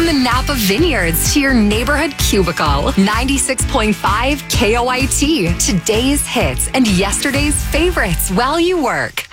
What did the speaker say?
the Napa Vineyards to your neighborhood cubicle. 96.5 KOIT. Today's hits and yesterday's favorites while you work.